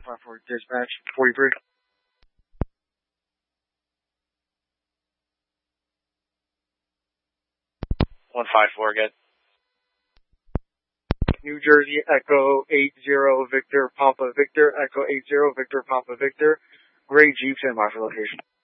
154 dispatch 43. 154 again. New Jersey Echo 80 Victor Papa Victor Echo 80 Victor Papa Victor. Gray Jeep, stand by for location.